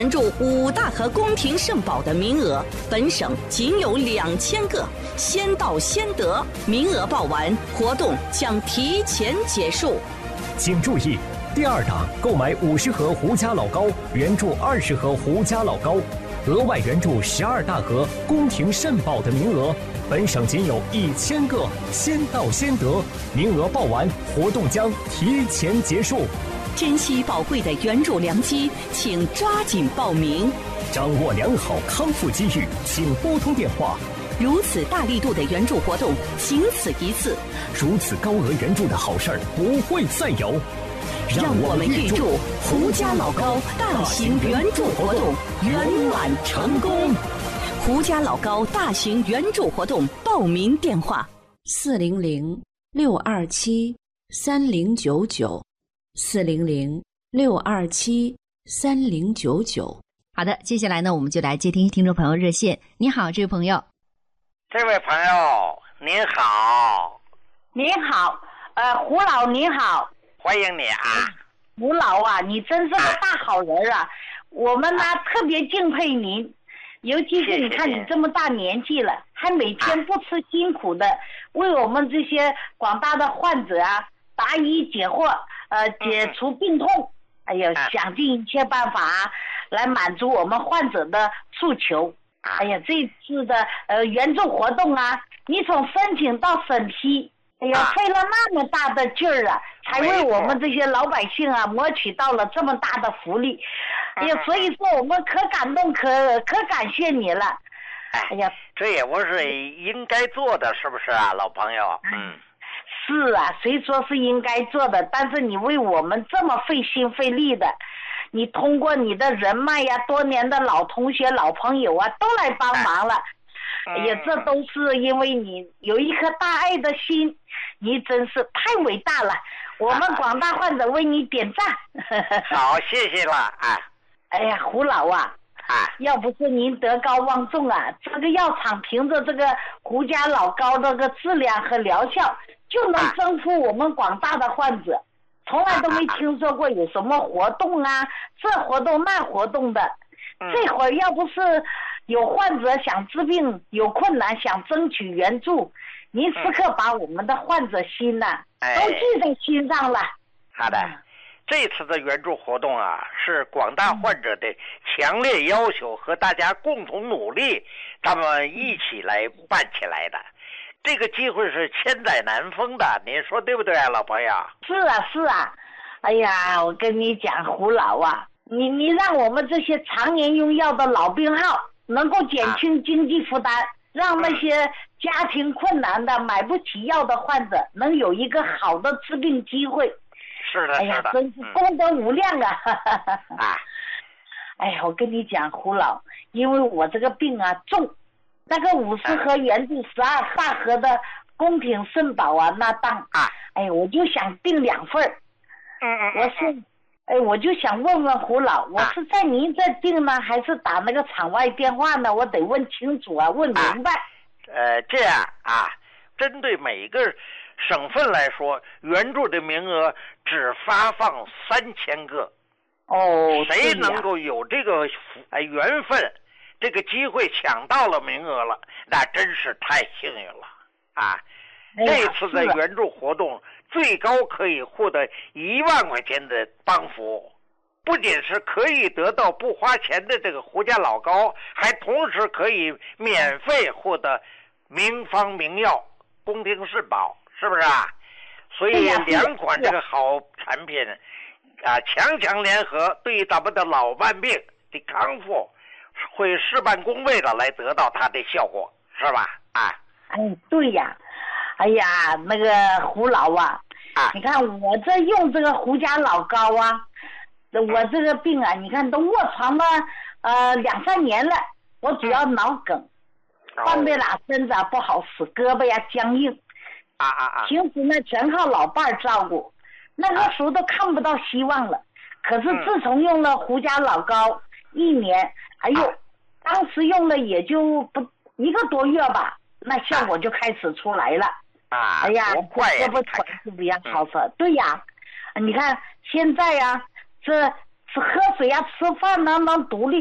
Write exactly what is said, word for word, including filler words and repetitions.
援助五大和宫廷圣宝的名额，本省仅有两千个，先到先得，名额报完，活动将提前结束。 请注意，第二档购买五十盒胡家老高，援助二十盒胡家老高，额外援助十二大盒宫廷圣宝的名额，本省仅有一千个，先到先得，名额报完，活动将提前结束。 珍惜宝贵的援助良机，请抓紧报名。 掌握良好康复机遇，请拨通电话。 如此大力度的援助活动，仅此一次。 如此高额援助的好事儿不会再有。 让我们预祝胡家老高大型援助活动圆满成功。胡家老高大型援助活动报名电话： 四零零六二七三零九九。四零零六二七三零九九。 好的，接下来呢，我们就来接听听众朋友热线。你好，这位朋友。 这位朋友，您好。 您好，呃，胡老您好。 欢迎你啊。 胡老啊，你真是个大好人啊！我们呢、啊、特别敬佩您，尤其是你看你这么大年纪了，还每天不辞辛苦的为我们这些广大的患者啊答疑解惑。呃，解除病痛，哎呀，想尽一切办法、啊、来满足我们患者的诉求。哎呀，这次的呃援助活动啊，你从申请到审批，哎呀，费了那么大的劲儿啊，才为我们这些老百姓啊谋取到了这么大的福利。哎呀，所以说我们可感动，可可感谢你了。 哎呀，这也不是应该做的，是不是啊，老朋友？嗯。 是啊，谁说是应该做的？但是你为我们这么费心费力的，你通过你的人脉呀，多年的老同学、老朋友啊，都来帮忙了。哎呀，这都是因为你有一颗大爱的心，你真是太伟大了。我们广大患者为你点赞。 好，谢谢了啊。 哎呀，胡老啊。 啊， 要不是您德高望重啊，这个药厂凭着这个胡家老高这个质量和疗效，就能征服我们广大的患者，从来都没听说过有什么活动啊，这活动那活动的。这会儿要不是有患者想治病有困难想争取援助，您时刻把我们的患者心呐、啊、都记在心上了。 好的。这次的援助活动啊，是广大患者的强烈要求和大家共同努力，咱们一起来办起来的。这个机会是千载难逢的，您说对不对啊，老朋友？ 是啊，是啊。哎呀，我跟你讲，胡老啊，你你让我们这些常年用药的老病号能够减轻经济负担，啊、让那些家庭困难的、买不起药的患者能有一个好的治病机会。 是的， 哎呀，真是功德无量啊！ 嗯、啊， 哎呀，我跟你讲，胡老，因为我这个病啊重，那个五十盒援助十二大盒的宫廷圣宝啊，那当啊， 哎，我就想订两份儿。 嗯嗯， 我是，哎，我就想问问胡老，我是在您这订呢，还是打那个场外电话呢？我得问清楚啊，问明白。 啊、呃，这样啊，针对每一个省份来说，援助的名额只发放三千个。 哦， 谁能够有这个呃缘分，这个机会抢到了名额了，那真是太幸运了啊！ 哎、 这次的援助活动最高可以获得一万块钱的帮扶，不仅是可以得到不花钱的这个胡家老高，还同时可以免费获得名方名药、宫廷圣宝。是不是啊？所以两款这个好产品啊，强强联合，对咱们的老慢病的康复会事半功倍的来得到它的效果，是吧？啊， 哎，对呀，哎呀，那个胡老啊， 啊， 你看我这用这个胡家老高啊，我这个病啊，你看都卧床了呃两三年了，我主要脑梗，半背拉身子啊不好使，胳膊呀僵硬。 啊啊啊！ 平时呢全靠老伴儿照顾，那个时候都看不到希望了。可是自从用了胡家老高一年，哎呦，当时用了也就不一个多月吧，那效果就开始出来了。 啊， 哎呀， 快呀！ 胳膊腿是不一样好使。对呀，你看现在呀，这吃喝水呀、吃饭呢能独立。